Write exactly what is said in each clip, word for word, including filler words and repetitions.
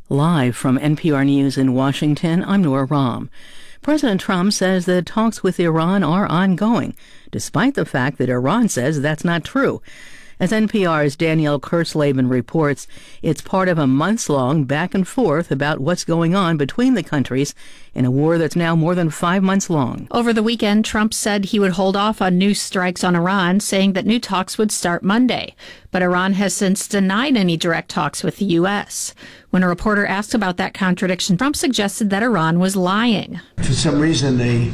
Live from N P R News in Washington, I'm Nora Rahm. President Trump says that talks with Iran are ongoing, despite the fact that Iran says that's not true. As N P R's Danielle Kurtzleben reports, it's part of a months-long back and forth about what's going on between the countries in a war that's now more than five months long. Over the weekend, Trump said he would hold off on new strikes on Iran, saying that new talks would start Monday. But Iran has since denied any direct talks with the U S. When a reporter asked about that contradiction, Trump suggested that Iran was lying. For some reason, they,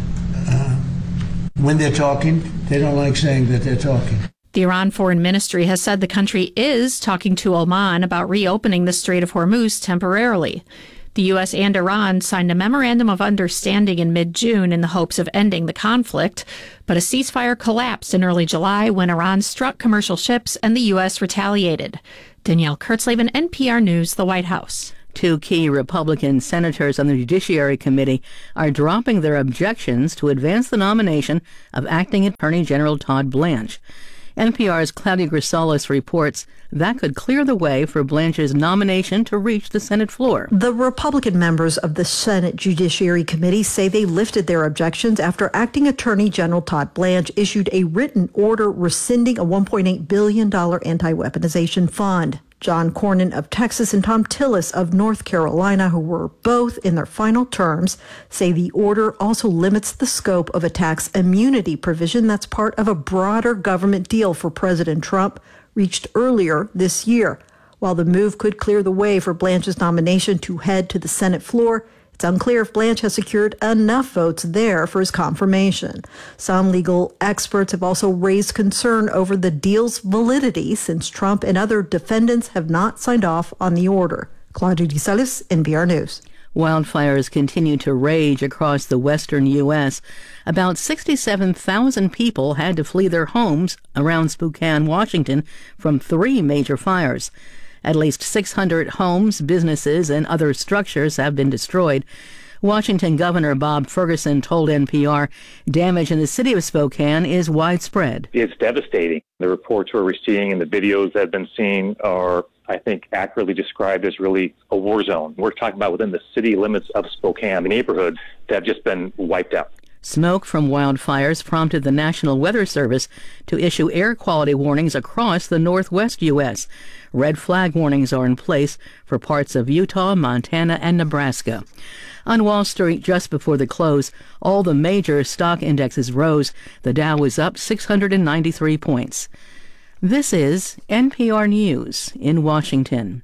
uh, when they're talking, they don't like saying that they're talking. The Iran Foreign Ministry has said the country is talking to Oman about reopening the Strait of Hormuz temporarily. The U S and Iran signed a memorandum of understanding in mid-June in the hopes of ending the conflict, but a ceasefire collapsed in early July when Iran struck commercial ships and the U S retaliated. Danielle Kurtzleben, N P R News, the White House. Two key Republican senators on the Judiciary Committee are dropping their objections to advance the nomination of Acting Attorney General Todd Blanche. N P R's Claudia Grisalis reports that could clear the way for Blanche's nomination to reach the Senate floor. The Republican members of the Senate Judiciary Committee say they lifted their objections after Acting Attorney General Todd Blanche issued a written order rescinding a one point eight billion dollars anti-weaponization fund. John Cornyn of Texas and Tom Tillis of North Carolina, who were both in their final terms, say the order also limits the scope of a tax immunity provision that's part of a broader government deal for President Trump reached earlier this year. While the move could clear the way for Blanche's nomination to head to the Senate floor, it's unclear if Blanche has secured enough votes there for his confirmation. Some legal experts have also raised concern over the deal's validity since Trump and other defendants have not signed off on the order. Claudia Grisalis, N P R News. Wildfires continue to rage across the western U S. About sixty-seven thousand people had to flee their homes around Spokane, Washington, from three major fires. At least six hundred homes, businesses, and other structures have been destroyed. Washington Governor Bob Ferguson told N P R damage in the city of Spokane is widespread. It's devastating. The reports we're receiving and the videos that have been seen are, I think, accurately described as really a war zone. We're talking about within the city limits of Spokane, the neighborhoods that have just been wiped out. Smoke from wildfires prompted the National Weather Service to issue air quality warnings across the northwest U S. Red flag warnings are in place for parts of Utah, Montana, and Nebraska. On Wall Street just before the close, all the major stock indexes rose. The Dow was up six hundred ninety-three points. This is N P R News in Washington.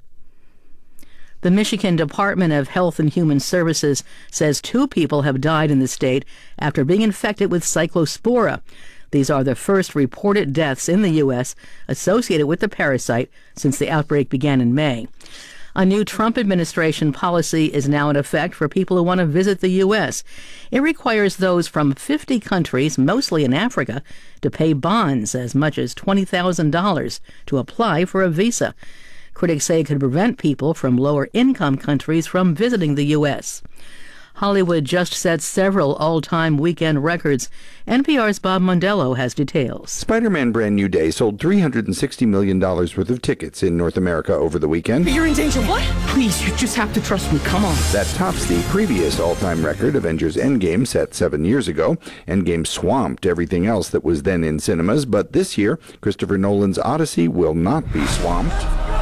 The Michigan Department of Health and Human Services says two people have died in the state after being infected with cyclospora. These are the first reported deaths in the U S associated with the parasite since the outbreak began in May. A new Trump administration policy is now in effect for people who want to visit the U S. It requires those from fifty countries, mostly in Africa, to pay bonds as much as twenty thousand dollars to apply for a visa. Critics say it could prevent people from lower-income countries from visiting the U S. Hollywood just set several all-time weekend records. N P R's Bob Mondello has details. Spider-Man Brand New Day sold three hundred sixty million dollars worth of tickets in North America over the weekend. You're in danger. What? Please, you just have to trust me. Come on. That tops the previous all-time record, Avengers Endgame, set seven years ago. Endgame swamped everything else that was then in cinemas, but this year, Christopher Nolan's Odyssey will not be swamped.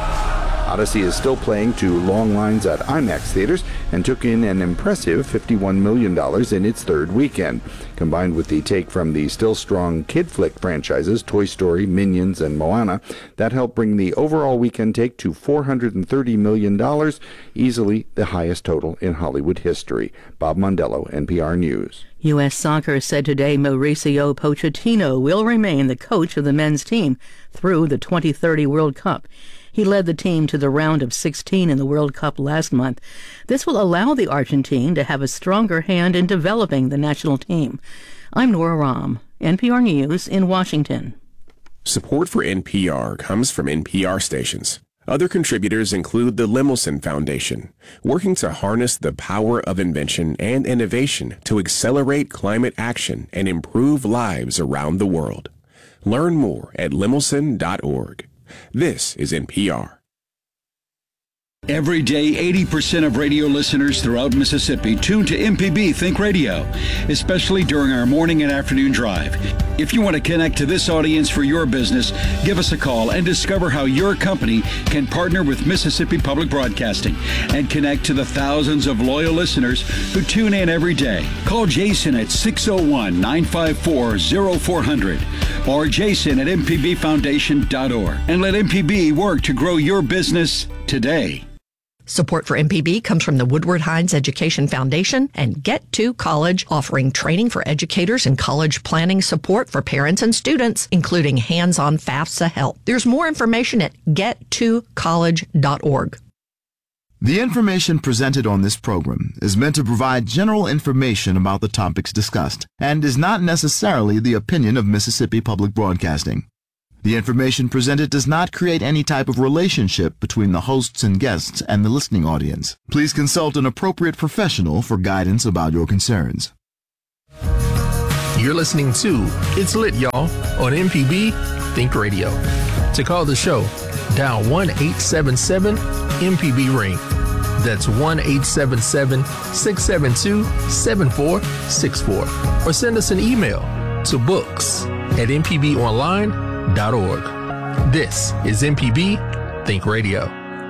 Odyssey is still playing to long lines at IMAX theaters and took in an impressive fifty-one million dollars in its third weekend. Combined with the take from the still strong kid flick franchises Toy Story, Minions, and Moana, that helped bring the overall weekend take to four hundred thirty million dollars, easily the highest total in Hollywood history. Bob Mondello, N P R News. U S Soccer said today Mauricio Pochettino will remain the coach of the men's team through the twenty thirty World Cup. He led the team to the round of sixteen in the World Cup last month. This will allow the Argentine to have a stronger hand in developing the national team. I'm Nora Rahm, N P R News in Washington. Support for N P R comes from N P R stations. Other contributors include the Lemelson Foundation, working to harness the power of invention and innovation to accelerate climate action and improve lives around the world. Learn more at lemelson dot org. This is N P R. Every day, eighty percent of radio listeners throughout Mississippi tune to M P B Think Radio, especially during our morning and afternoon drive. If you want to connect to this audience for your business, give us a call and discover how your company can partner with Mississippi Public Broadcasting and connect to the thousands of loyal listeners who tune in every day. Call Jason at six oh one, nine five four, oh four hundred or jason at m p b foundation dot org and let M P B work to grow your business today. Support for M P B comes from the Woodward Hines Education Foundation and Get to College, offering training for educators and college planning support for parents and students, including hands-on FAFSA help. There's more information at get to college dot org. The information presented on this program is meant to provide general information about the topics discussed and is not necessarily the opinion of Mississippi Public Broadcasting. The information presented does not create any type of relationship between the hosts and guests and the listening audience. Please consult an appropriate professional for guidance about your concerns. You're listening to It's Lit, y'all, on M P B Think Radio. To call the show, dial one eight seven seven M P B ring. That's one eight seven seven, six seven two, seven four six four. Or send us an email to books at m p b online dot org. This is M P B Think Radio.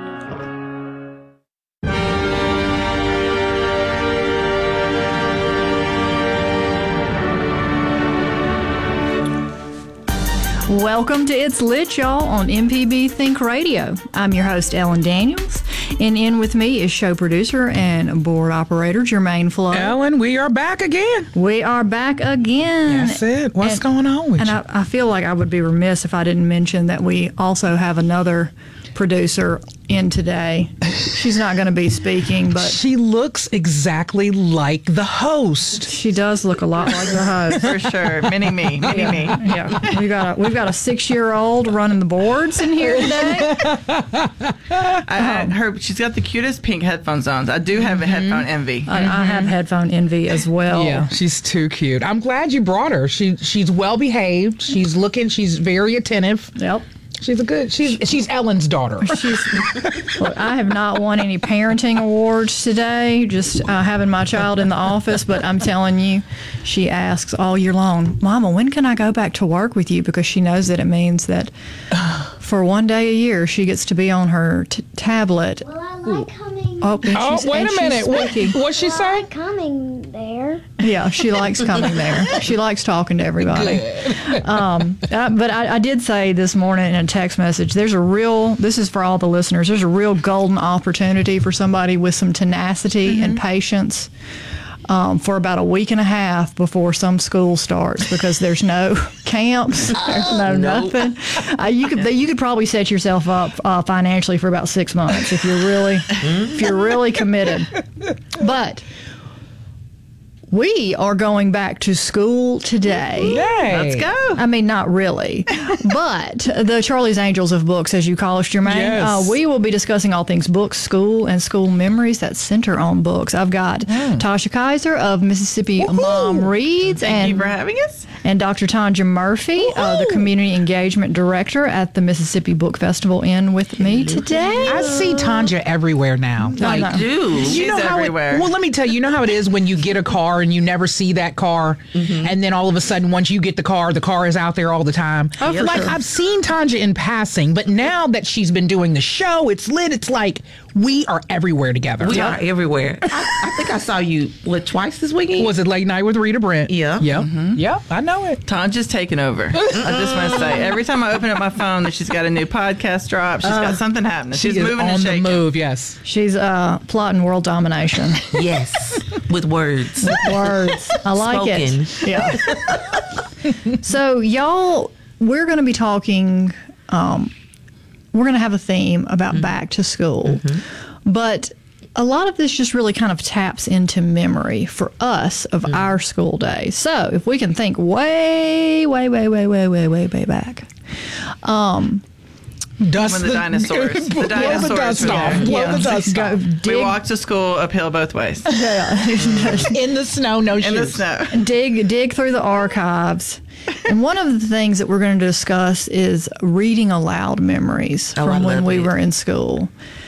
Welcome to It's Lit, y'all, on M P B Think Radio. I'm your host, Ellen Daniels, and in with me is show producer and board operator Jermaine Flo. Ellen, we are back again. We are back again. That's it. What's and, going on with and you? And I, I feel like I would be remiss if I didn't mention that we also have another producer in today. She's not going to be speaking, but she looks exactly like the host. She does look a lot like the host. For sure. Mini me. Mini yeah. me. Yeah. We got a, we've got a six-year-old running the boards in here today. I, um, her, she's got the cutest pink headphones on. I do have mm-hmm. a headphone envy. I, mm-hmm. I have headphone envy as well. Yeah, she's too cute. I'm glad you brought her. She she's well behaved. She's looking. She's very attentive. Yep. She's a good. She's she's Ellen's daughter. She's, look, I have not won any parenting awards today. Just uh, having my child in the office, but I'm telling you, she asks all year long, "Mama, when can I go back to work with you?" Because she knows that it means that for one day a year she gets to be on her t- tablet. Well, I like coming. Oh, oh wait a minute. What, what'd she well, say? I like coming there. Yeah, she likes coming there. She likes talking to everybody. Um, uh, but I, I did say this morning in a text message, there's a real, this is for all the listeners, there's a real golden opportunity for somebody with some tenacity mm-hmm. and patience um, for about a week and a half before some school starts, because there's no camps, there's no nope. nothing. Uh, you could you could probably set yourself up uh, financially for about six months if you're really if you're really committed. But we are going back to school today. Yay. Let's go. I mean, not really, but the Charlie's Angels of Books, as you call us, Jermaine. Yes. Uh, we will be discussing all things books, school, and school memories that center on books. I've got mm. Tasha Kaiser of Mississippi Woo-hoo. Mom Reads. Thank and, you for having us. And Doctor Tanja Murphy, uh, the Community Engagement Director at the Mississippi Book Festival, in with me today. I see Tanja everywhere now. I like, do. You She's know how everywhere. It, well, let me tell you, you know how it is when you get a car and you never see that car, mm-hmm. and then all of a sudden, once you get the car, the car is out there all the time. Oh, for like, sure. I've seen Tanja in passing, but now that she's been doing the show, it's lit. It's like we are everywhere together. We are everywhere. I, I think I saw you, what, twice this weekend? Was it Late Night with Rita Brent? Yeah. Yep. Mm-hmm. Yep, I know it. Tanja's taking over. I just want to say, every time I open up my phone, that she's got a new podcast drop. She's uh, got something happening. She she's is moving on and shaking. the move, yes. She's uh, plotting world domination. Yes, with words. With words. I like Spoken. it. Yeah. So, y'all, we're going to be talking, um, we're going to have a theme about mm-hmm. back to school. Mm-hmm. But a lot of this just really kind of taps into memory for us of mm. our school days. So if we can think way, way, way, way, way, way, way, way back. Um, dust when the, the dinosaurs. The dinosaurs. Blow the dust were off. there. Blow Yeah. the dust Go, off. dig, we walked to school uphill both ways. Yeah. In the snow, no In shoes. In the snow. Dig, dig through the archives. And one of the things that we're going to discuss is reading aloud memories oh, from I when love we it. were in school.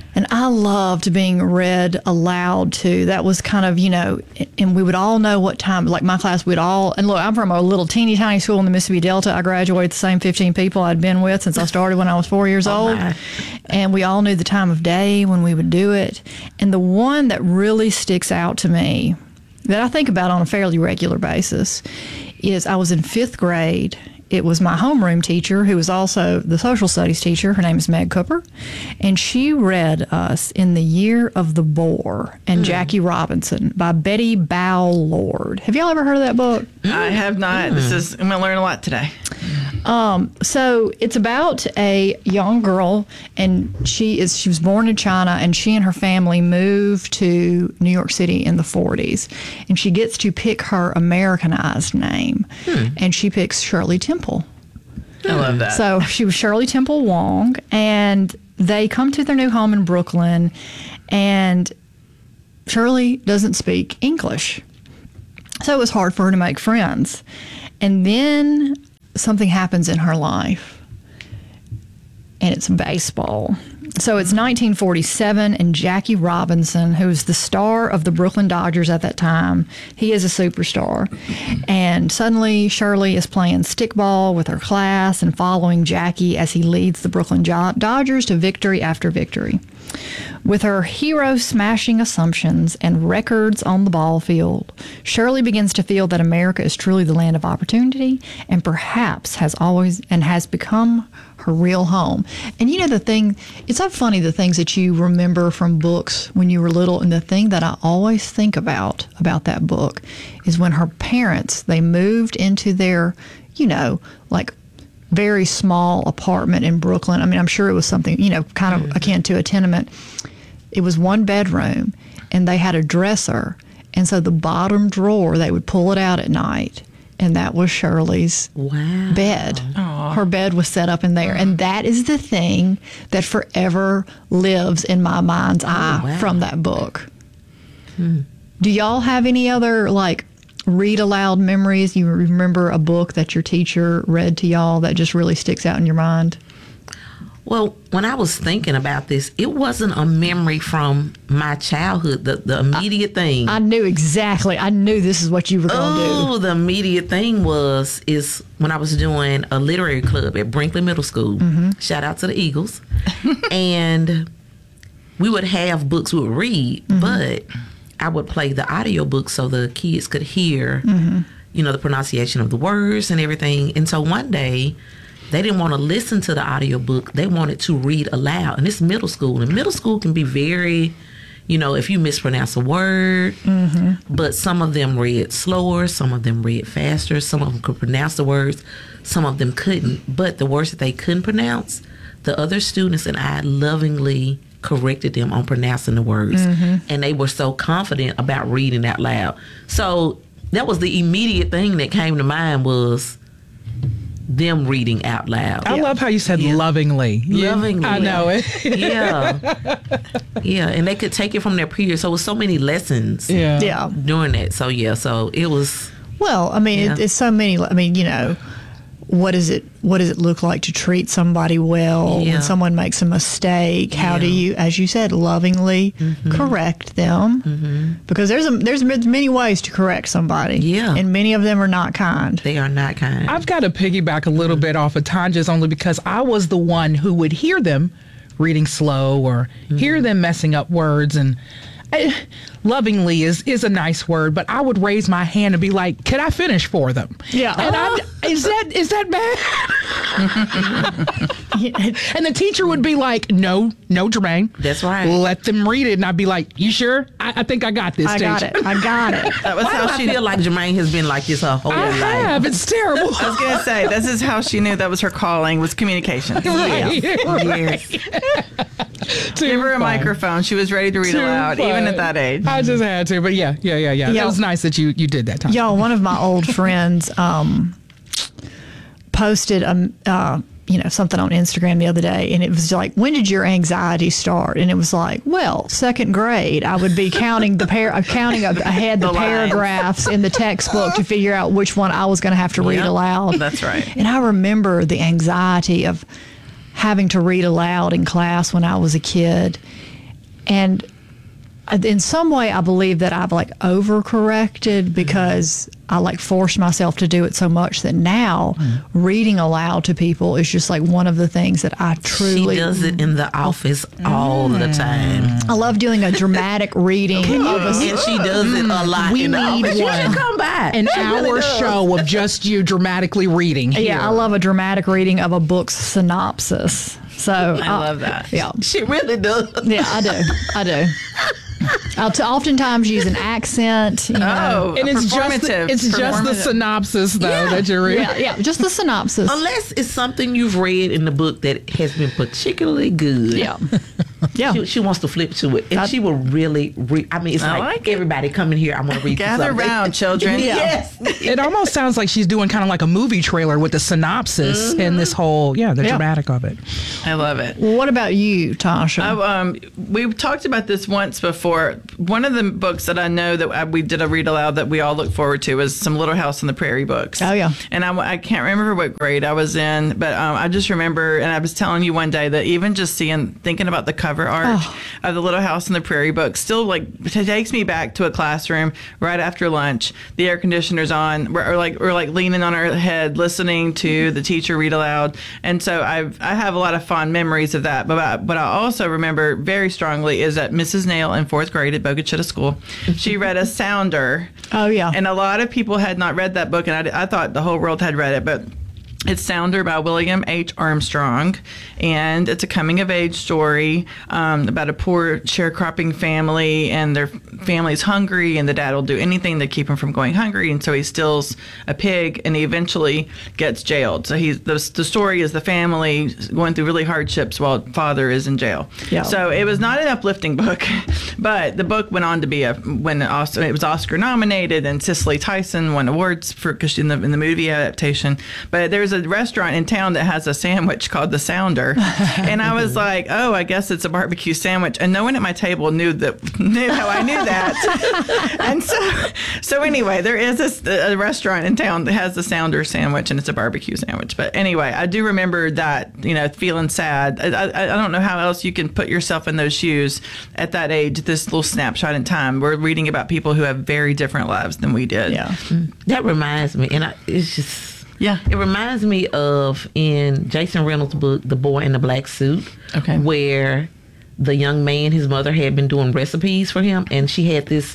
And I loved being read aloud too. That was kind of, you know, and we would all know what time, like my class, we'd all, and look, I'm from a little teeny tiny school in the Mississippi Delta. I graduated the same fifteen people I'd been with since I started when I was four years Oh, old. my. And we all knew the time of day when we would do it. And the one that really sticks out to me that I think about on a fairly regular basis is I was in fifth grade. It was my homeroom teacher, who was also the social studies teacher. Her name is Meg Cooper. And she read us In the Year of the Boar and Mm. Jackie Robinson by Betty Bow Lord. Have y'all ever heard of that book? I have not. This is, I'm going to learn a lot today. Um, so it's about a young girl, and she is she was born in China, and she and her family moved to New York City in the forties, and she gets to pick her Americanized name, Hmm. and she picks Shirley Temple. I love that. So she was Shirley Temple Wong, and they come to their new home in Brooklyn, and Shirley doesn't speak English. So it was hard for her to make friends. And then something happens in her life, and it's baseball. So it's nineteen forty-seven, and Jackie Robinson, who was the star of the Brooklyn Dodgers at that time, he is a superstar. And suddenly Shirley is playing stickball with her class and following Jackie as he leads the Brooklyn Jo- Dodgers to victory after victory. With her hero smashing assumptions and records on the ball field, Shirley begins to feel that America is truly the land of opportunity and perhaps has always and has become her real home. And you know the thing, it's so funny the things that you remember from books when you were little, and the thing that I always think about about that book is when her parents, they moved into their, you know, like very small apartment in Brooklyn. I mean, I'm sure it was something, you know, kind of akin to a tenement. It was one bedroom, and they had a dresser. And so the bottom drawer, they would pull it out at night, and that was Shirley's wow. bed. Her bed was set up in there. And that is the thing that forever lives in my mind's eye wow. from that book. Hmm. Do y'all have any other, like, read aloud memories? You remember a book that your teacher read to y'all that just really sticks out in your mind? Well, when I was thinking about this, it wasn't a memory from my childhood, the, the immediate I, thing. I knew exactly. I knew this is what you were going to do. Oh, the immediate thing was, is when I was doing a literary club at Brinkley Middle School. Mm-hmm. Shout out to the Eagles. And we would have books we would read, Mm-hmm. but I would play the audio book so the kids could hear, Mm-hmm. you know, the pronunciation of the words and everything. And so one day, they didn't want to listen to the audio book. They wanted to read aloud. And it's middle school. And middle school can be very, you know, if you mispronounce a word, Mm-hmm. but some of them read slower, some of them read faster, some of them could pronounce the words, some of them couldn't. But the words that they couldn't pronounce, the other students and I lovingly corrected them on pronouncing the words. Mm-hmm. And they were so confident about reading out loud. So that was the immediate thing that came to mind was them reading out loud. I love how you said lovingly. Yeah, Lovingly. I know it. Yeah. Yeah. And they could take it from their peers. So it was so many lessons Yeah. Yeah. doing that. So, yeah. So it was. Well, I mean, Yeah. it, it's so many. I mean, you know, what is it? What does it look like to treat somebody well Yeah. when someone makes a mistake? How do Yeah. you, as you said, lovingly Mhm. correct them? Mm-hmm. Because there's a, there's many ways to correct somebody. Yeah. And many of them are not kind. They are not kind. I've got to piggyback a little bit off of Tanja's only because I was the one who would hear them reading slow or hear them messing up words. And I, lovingly is, is a nice word, but I would raise my hand and be like, "Can I finish for them?" Yeah. And I'm, is that is that bad? And the teacher would be like, "No, no, Jermaine. That's right. Let them read it." And I'd be like, "You sure? I, I think I got this." I got teacher." it. I got it. That was Why how do she I feel like Jermaine has been like this her whole I life? have. It's terrible. I was gonna say this is how she knew that was her calling, was communication. Right, Yeah. right. Yes. Give her a fun. microphone. She was ready to read Too aloud, even fun. at that age. I just had to, but yeah, yeah, yeah, yeah. Yeah. It was nice that you you did that time. Y'all, one of my old friends um, posted um, uh, you know, something on Instagram the other day, and it was like, "When did your anxiety start?" And it was like, "Well, second grade, I would be counting the par- uh, counting ahead the, The lines. paragraphs in the textbook to figure out which one I was going to have to read Yep, aloud." that's right. And I remember the anxiety of having to read aloud in class when I was a kid. And in some way, I believe that I've like overcorrected because I like forced myself to do it so much that now mm. reading aloud to people is just like one of the things that I truly. She does it in the office all mm. the time. I love doing a dramatic reading. of a, and she does it a lot we in the need office. One. You should come back. An she hour really show of just you dramatically reading. Here. Yeah, I love a dramatic reading of a book's synopsis. So I uh, love that. Yeah, she really does. Yeah, I do. I do. I'll t- oftentimes use an accent. You know. Oh, and it's just the, it's just the synopsis though yeah. that you're reading. Yeah, yeah, just the synopsis. Unless it's something you've read in the book that has been particularly good. Yeah, yeah. She, she wants to flip to it, and I, she will really. Re- I mean, it's I like, like everybody coming here. I'm going to read. Gather something. round, children. Yes. It almost sounds like she's doing kind of like a movie trailer with the synopsis mm-hmm. and this whole yeah the yeah. dramatic of it. I love it. Well, what about you, Tasha? I, um, we've talked about this once before. One of the books that I know that I, we did a read aloud that we all look forward to is some Little House on the Prairie books. Oh, yeah. And I, I can't remember what grade I was in, but um, I just remember, and I was telling you one day that even just seeing, thinking about the cover art oh. of the Little House on the Prairie book still like it takes me back to a classroom right after lunch. The air conditioner's on. We're, we're like we're like leaning on our head, listening to the teacher read aloud. And so I've I have a lot of fond memories of that. But I, but I also remember very strongly is that Missus Nail in fourth grade at Bogue Chitto School, she read a sounder. Oh yeah. And a lot of people had not read that book, and I, I thought the whole world had read it, but it's Sounder by William H. Armstrong, and it's a coming-of-age story um, about a poor sharecropping family, and their family's hungry, and the dad will do anything to keep him from going hungry, and so he steals a pig, and he eventually gets jailed. So he's the, the story is the family going through really hardships while father is in jail. Yeah. So it was not an uplifting book, but the book went on to be a when also it was Oscar nominated, and Cicely Tyson won awards for in the in the movie adaptation. But there's a restaurant in town that has a sandwich called the Sounder, and I was like, oh, I guess it's a barbecue sandwich, and no one at my table knew that knew how I knew that. And so so anyway, there is a, a restaurant in town that has the Sounder sandwich, and it's a barbecue sandwich. But anyway, I do remember that, you know, feeling sad. I, I, I don't know how else you can put yourself in those shoes at that age, this little snapshot in time. We're reading about people who have very different lives than we did. Yeah. That reminds me, and I, it's just... Yeah. It reminds me of in Jason Reynolds' book, The Boy in the Black Suit, okay, where the young man, his mother had been doing recipes for him, and she had this,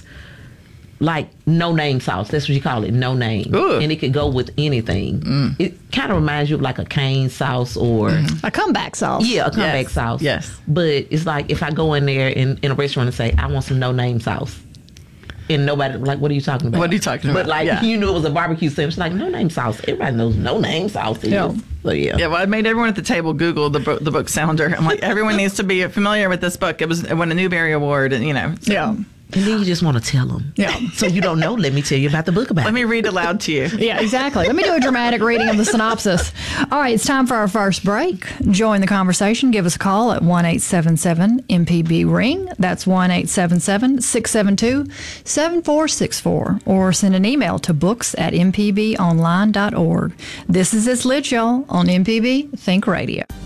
like, no-name sauce. That's what you call it, no-name. Ooh. And it could go with anything. Mm. It kind of reminds you of, like, a cane sauce or... Mm. A comeback sauce. Yeah, a comeback yes. sauce. Yes. But it's like if I go in there in, in a restaurant and say, I want some no-name sauce. And nobody, like, what are you talking about? What are you talking about? But, like, yeah. you knew it was a barbecue sandwich. Like, no-name sauce. Everybody knows no-name sauce is. Yeah. So, yeah. Yeah, well, I made everyone at the table Google the, bo- the book Sounder. I'm like, everyone needs to be familiar with this book. It was it won a Newbery Award, and, you know. So. Yeah. And then you just want to tell them. Yeah. So you don't know, let me tell you about the book about Let it. me read aloud to you. Yeah, exactly. Let me do a dramatic reading of the synopsis. All right, it's time for our first break. Join the conversation. Give us a call at one eight seven seven M P B ring. That's one eight seven seven, six seven two, seven four six four. Or send an email to books at m p b online dot org. This is It's Lit, y'all, on M P B Think Radio.